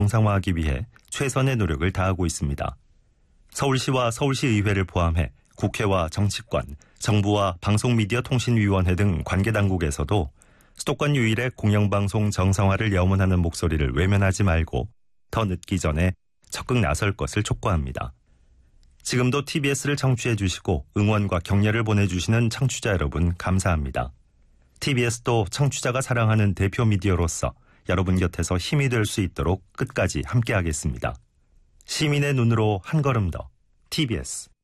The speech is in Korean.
정상화하기 위해 최선의 노력을 다하고 있습니다. 서울시와 서울시의회를 포함해 국회와 정치권, 정부와 방송미디어통신위원회 등 관계당국에서도 수도권 유일의 공영방송 정상화를 염원하는 목소리를 외면하지 말고 더 늦기 전에 적극 나설 것을 촉구합니다. 지금도 TBS를 청취해 주시고 응원과 격려를 보내주시는 청취자 여러분 감사합니다. TBS도 청취자가 사랑하는 대표 미디어로서 여러분 곁에서 힘이 될 수 있도록 끝까지 함께하겠습니다. 시민의 눈으로 한 걸음 더 TBS